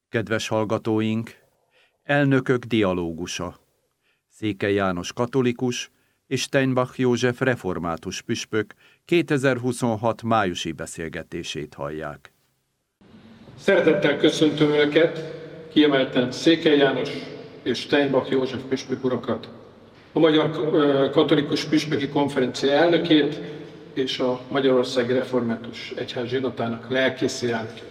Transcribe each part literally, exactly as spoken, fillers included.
Kedves hallgatóink, Elnökök dialógusa. Székely János katolikus és Steinbach József református püspök kétezer-huszonhat májusi beszélgetését hallják. Szeretettel köszöntöm Önöket, kiemelten Székely János és Steinbach József püspök urakat, a Magyar Katolikus Püspöki Konferencia elnökét és a Magyarországi Református Egyház zsinatának lelkészi elnökét.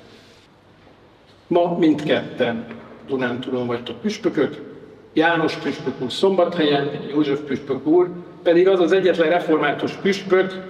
Ma mindketten Dunántúlon vagytok püspökök, János püspök úr Szombathelyen, József püspök úr pedig az az egyetlen református püspök,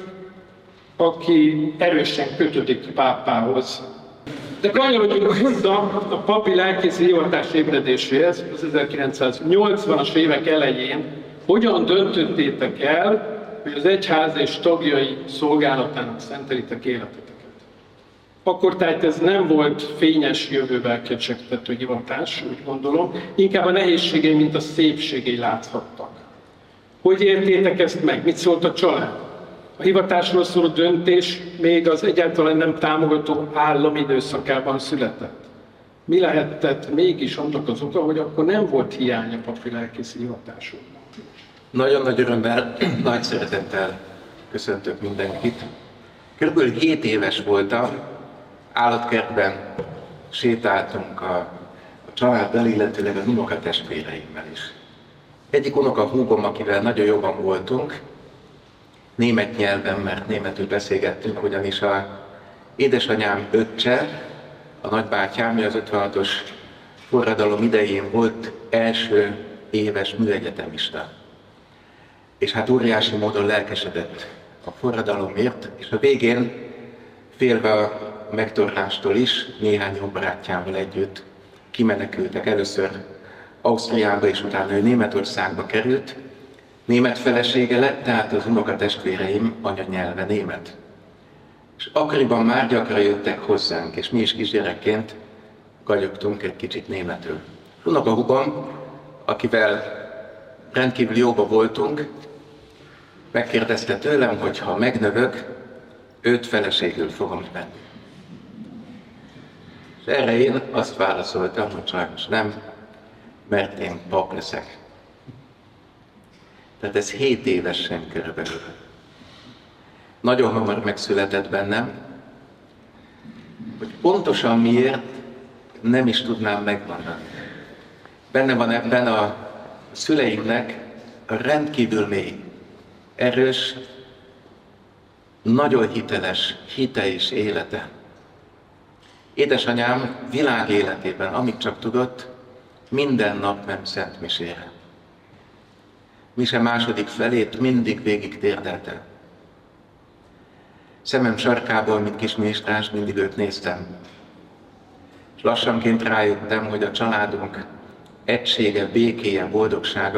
aki erősen kötődik pápához. De kanyarodjunk vissza a papi lelkészi hivatás ébredéséhez az ezerkilencszáznyolcvanas évek elején. Hogyan döntöttétek el, hogy az egyház és tagjai szolgálatának szentelitek életeteket? Akkor tehát ez nem volt fényes jövővel kecsegtető hivatás, úgy gondolom, inkább a nehézségei, mint a szépségei láthattak. Hogy értétek ezt meg? Mit szólt a család? A hivatásról szóló döntés még az egyáltalán nem támogató állam időszakában született. Mi lehetett mégis annak az oka, hogy akkor nem volt hiány a papi lelkészi hivatásról? Nagyon nagy örömmel, nagy szeretettel köszöntök mindenkit. Körülbelül hét éves voltam, állatkertben sétáltunk a, a családdal, illetőleg az unokatestvéreimmel is. Egyik unoka húgom, akivel nagyon jobban voltunk, német nyelven, mert németül beszélgettünk, ugyanis a édesanyám öccse, a nagybátyám, az ötvenhatos forradalom idején volt első éves műegyetemista. És hát óriási módon lelkesedett a forradalomért, és a végén, félve a megtorlástól is, néhány jó barátjával együtt kimenekültek. Először Ausztriába, és utána ő Németországba került. Német felesége lett, tehát az unokatestvéreim anyanyelve német. És akkoriban már gyakran jöttek hozzánk, és mi is kisgyerekként gagyogtunk egy kicsit németül. Unokahúgom, akivel rendkívül jóba voltunk, megkérdezte tőlem, hogy ha megnövök, őt feleségül fogom venni. És erre én azt válaszoltam, hogy sajnos nem, mert én pap leszek. Tehát ez hét évesen körülbelül. Nagyon hamar megszületett bennem, hogy pontosan miért nem is tudnám megmondani. Benne van ebben a szüleimnek a rendkívül mély, erős, nagyon hiteles hite és élete. Édesanyám világ életében, amit csak tudott, minden nap ment szentmisére. Mise második felét mindig végig térdelte. Szemem sarkából, mint kis minisztráns, mindig őt néztem. És lassanként rájöttem, hogy a családunk egysége, békéje, boldogsága